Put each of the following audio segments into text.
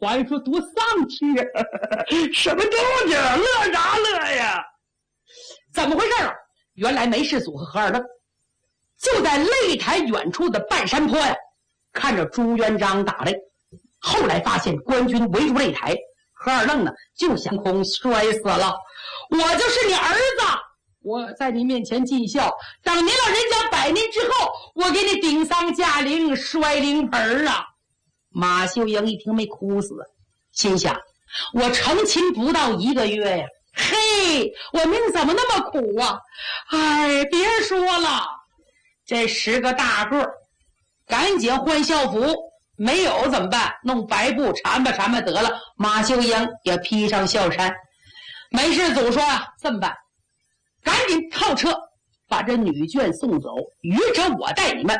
话语说多丧气呀！什么动静？乐啥乐呀？怎么回事啊？原来梅世祖和何二愣就在擂台远处的半山坡呀，看着朱元璋打擂。后来发现官军围住擂台，何二愣呢就想空摔死了。我就是你儿子，我在你面前尽孝，等您老人家100年之后，我给你顶丧驾陵，摔灵盆啊！马秀英一听没哭死，心想我成亲不到1个月呀，嘿，我命怎么那么苦啊！哎，别说了，这10个大个赶紧换校服，没有怎么办？弄白布缠吧缠吧得了。马秀英也披上孝衫。梅世祖说啊，这么办，赶紧套车把这女眷送走，余者我带你们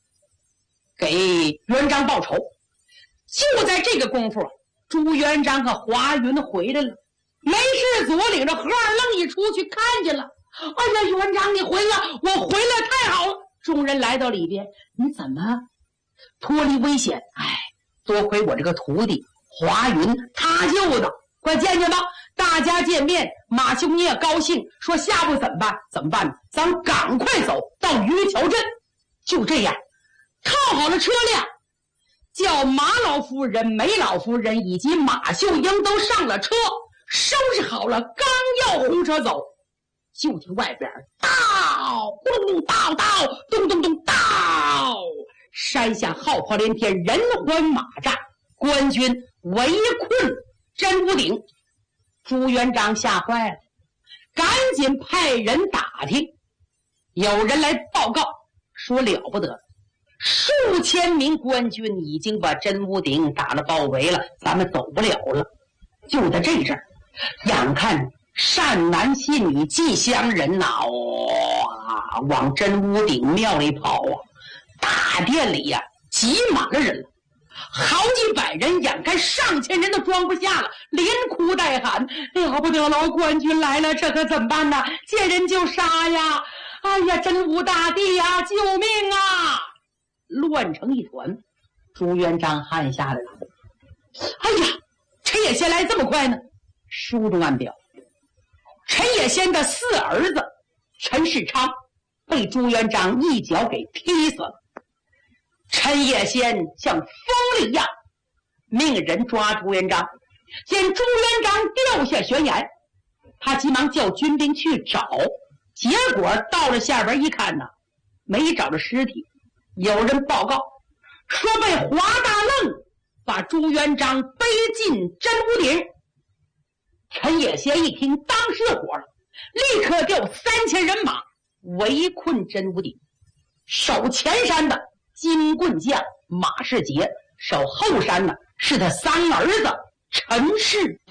给元璋报仇。就在这个功夫，朱元璋和华云回来了。梅世祖领着何二愣一出去看见了，哎呀，元璋你回来，我回来太好了。众人来到里边，你怎么脱离危险？哎，多亏我这个徒弟华云他救的，快见见吧。大家见面，马秀英也高兴，说下步怎么办？怎么办呢？咱赶快走到渔桥镇。就这样，套好了车辆，叫马老夫人、梅老夫人以及马秀英都上了车，收拾好了，刚要轰车走，就听外边到咚咚到到咚咚咚到，山下号炮连天，人欢马战，官军围困真武鼎。朱元璋吓坏了，赶紧派人打听。有人来报告说了不得，数千名官军已经把真武鼎打了包围了，咱们走不了了。就在这阵儿，眼看善男信女进乡人呐，哇，往真武鼎庙里跑啊！大殿里呀，挤满了人了。好几百人，眼看上千人都装不下了，连哭带喊，了不得了，官军来了，这可怎么办呢？见人就杀呀！哎呀，真武大帝呀，救命啊！乱成一团。朱元璋汗下来了，哎呀，陈野先来这么快呢？书中暗表，陈野先的4儿子陈世昌被朱元璋一脚给踢死了。陈野先像疯了一样，命人抓朱元璋。见朱元璋掉下悬崖，他急忙叫军兵去找，结果到了下边一看呢，没找着尸体。有人报告说被华大愣把朱元璋背进真武鼎。陈野先一听，当时火了，立刻调3000人马围困真武鼎。守前山的金棍将马世杰，守后山呢是他3儿子陈世德。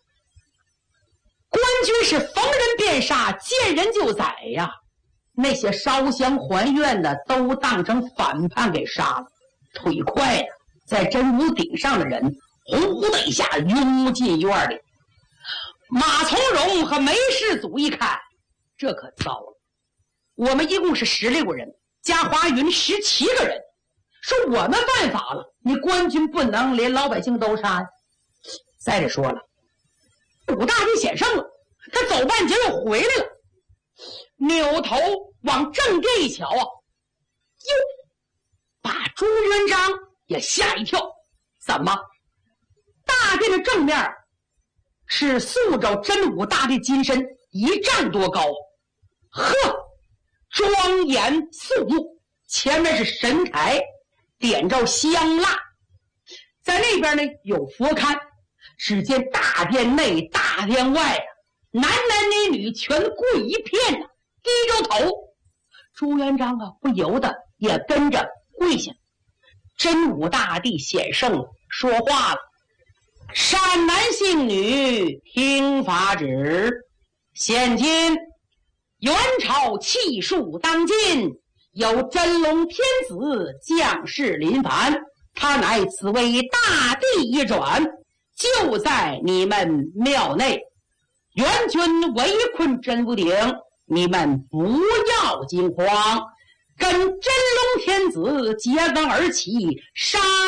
官军是逢人便杀，见人就宰呀。那些烧香还愿的都当成反叛给杀了。腿快呀，在真武鼎上的人呼呼的一下拥进院里。马从容和梅世祖一看，这可糟了，我们一共是16人，加华云17个人，说我们犯法了，你官军不能连老百姓都杀呀。再者说了，武大帝险胜了，他走半截又回来了，扭头往正殿一瞧啊，哟，把朱元璋也吓一跳。怎么？大殿的正面是塑着真武大帝金身1丈多高，呵，庄严肃穆，前面是神台，点着香蜡，在那边呢有佛龛。只见大殿内大殿外啊，男男女女全跪一片啊，低着头。朱元璋啊不由得也跟着跪下。真武大帝显圣了，说话了：善男信女听法旨，现今元朝气数当今，有真龙天子降世临凡，他乃此为大地一转，就在你们庙内，元军围困真武鼎，你们不要惊慌，跟真龙天子结盟而起，杀